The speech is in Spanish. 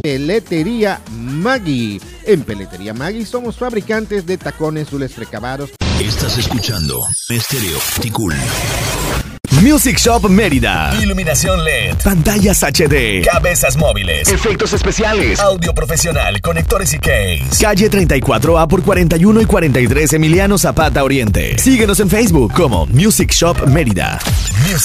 Peletería Maggi. En Peletería Maggi somos fabricantes de tacones, zules precabados. Estás escuchando Estéreo Ticul. Music Shop Mérida. Iluminación LED. Pantallas HD. Cabezas móviles. Efectos especiales. Audio profesional. Conectores y case. Calle 34A por 41 y 43 Emiliano Zapata Oriente. Síguenos en Facebook como Music Shop Mérida. Music